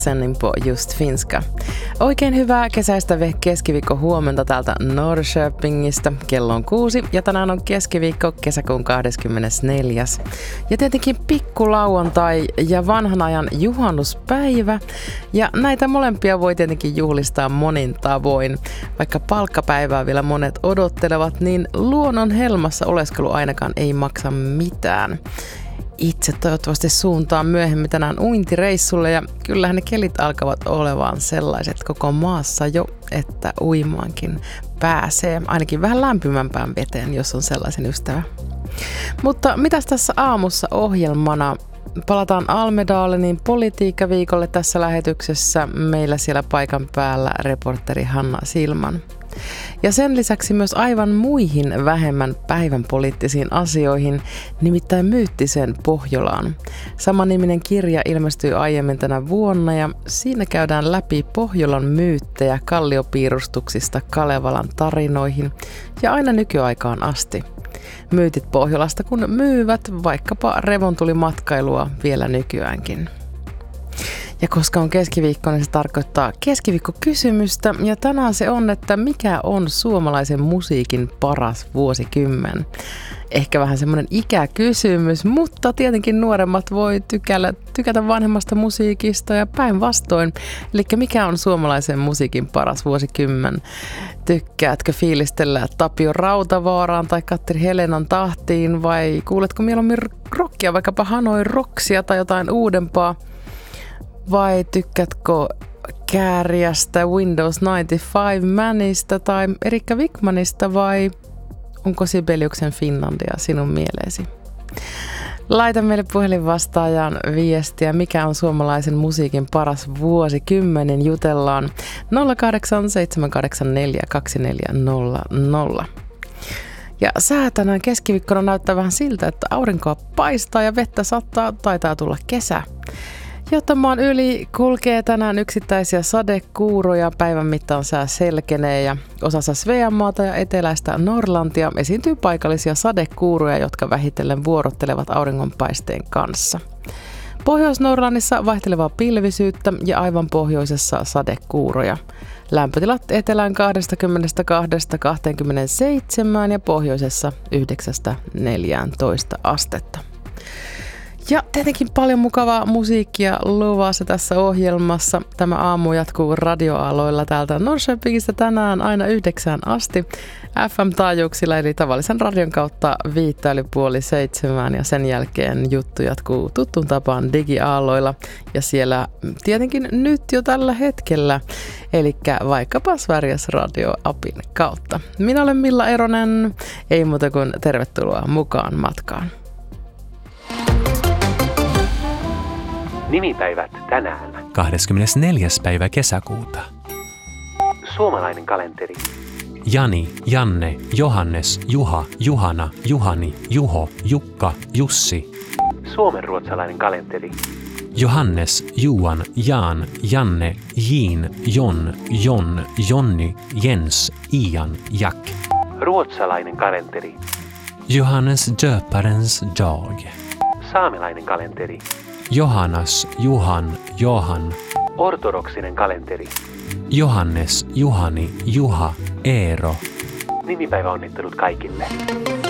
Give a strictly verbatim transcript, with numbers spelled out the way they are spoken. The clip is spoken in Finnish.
Sändning på Just Finska. Oikein hyvää kesäistä keskiviikko huomenta täältä Norrköpingistä. Kello on kuusi ja tänään on keskiviikko kesäkuun kahdeskymmenesneljäs. Ja tietenkin pikkulauantai ja vanhan ajan juhannuspäivä. Ja näitä molempia voi tietenkin juhlistaa monin tavoin. Vaikka palkkapäivää vielä monet odottelevat, niin luonnon helmassa oleskelu ainakaan ei maksa mitään. Itse toivottavasti suuntaan myöhemmin tänään uintireissulle ja kyllähän ne kelit alkavat olemaan sellaiset koko maassa jo, että uimaankin pääsee ainakin vähän lämpimämpään veteen, jos on sellaisen ystävä. Mutta mitäs tässä aamussa ohjelmana? Palataan Almedalenin politiikkaviikolle tässä lähetyksessä. Meillä siellä paikan päällä reporteri Hanna Silman. Ja sen lisäksi myös aivan muihin vähemmän päivän poliittisiin asioihin, nimittäin Myyttisen Pohjolaan. Samaniminen kirja ilmestyi aiemmin tänä vuonna ja siinä käydään läpi Pohjolan myyttejä kalliopiirustuksista Kalevalan tarinoihin ja aina nykyaikaan asti. Myytit Pohjolasta kun myyvät vaikkapa revontulimatkailua vielä nykyäänkin. Ja koska on keskiviikko, niin se tarkoittaa keskiviikkokysymystä. Ja tänään se on, että mikä on suomalaisen musiikin paras vuosikymmen. Ehkä vähän semmoinen ikäkysymys, mutta tietenkin nuoremmat voi tykällä, tykätä vanhemmasta musiikista ja päinvastoin. Eli mikä on suomalaisen musiikin paras vuosikymmen? Tykkäätkö fiilistellä Tapio Rautavaaraan tai Katteri Helenan tahtiin vai kuuletko mieluummin rockia, vaikkapa Hanoi Rocksia tai jotain uudempaa? Vai tykkäätkö Kääriästä, Windows yhdeksänkymmentäviisi Manista tai Erikka Wikmanista vai onko Sibeliuksen Finlandia sinun mieleesi? Laita meille puhelinvastaajan viestiä, mikä on suomalaisen musiikin paras vuosikymmenen, jutellaan nolla kahdeksan seitsemän kahdeksan neljä kaksi neljä nolla nolla. Ja sää tänään keskiviikkona näyttää vähän siltä, että aurinkoa paistaa ja vettä sattaa, taitaa tulla kesä. Jotta maan yli kulkee tänään yksittäisiä sadekuuroja, päivän mittaan sää selkenee ja osassa Sveanmaata ja eteläistä Norlantia esiintyy paikallisia sadekuuroja, jotka vähitellen vuorottelevat auringonpaisteen kanssa. Pohjois-Norlannissa vaihtelevaa pilvisyyttä ja aivan pohjoisessa sadekuuroja. Lämpötilat etelään kaksikymmentäkaksi kaksikymmentäseitsemän ja pohjoisessa yhdeksästä neljääntoista astetta. Ja tietenkin paljon mukavaa musiikkia luvassa tässä ohjelmassa. Tämä aamu jatkuu radioaloilla täältä Norrköpingistä tänään aina yhdeksään asti F M-taajuuksilla eli tavallisen radion kautta viittä yli puoli seitsemään ja sen jälkeen juttu jatkuu tuttuun tapaan digiaaloilla ja siellä tietenkin nyt jo tällä hetkellä eli vaikkapa Sveriges Radio-apin kautta. Minä olen Milla Eronen, ei muuta kuin tervetuloa mukaan matkaan. Nimipäivät tänään. kahdeskymmenesneljäs päivä kesäkuuta. Suomalainen kalenteri. Jani, Janne, Johannes, Juha, Juhana, Juhani, Juho, Jukka, Jussi. Suomenruotsalainen kalenteri. Johannes, Juan, Jaan, Janne, Jiin, Jon, Jon, Jonni, Jens, Ian, Jack. Ruotsalainen kalenteri. Johannes döparens dag. Saamelainen kalenteri. Johannes, Juhan, Johan. Ortodoksinen kalenteri. Johannes, Juhani, Juha, Eero. Nimipäiväonnittelut kaikille.